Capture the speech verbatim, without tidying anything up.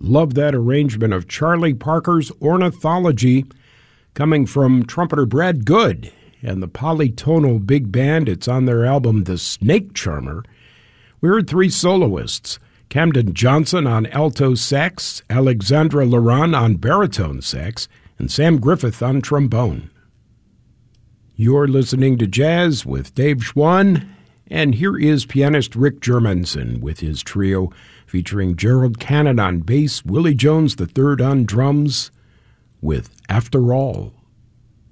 Love that arrangement of Charlie Parker's Ornithology, coming from trumpeter Brad Good and the Polytonal Big Band. It's on their album The Snake Charmer. We heard three soloists, Camden Johnson on alto sax, Alexandra Laurent on baritone sax, and Sam Griffith on trombone. You're listening to Jazz with Dave Schwann, and here is pianist Rick Germanson with his trio featuring Gerald Cannon on bass, Willie Jones the third on drums, with After All.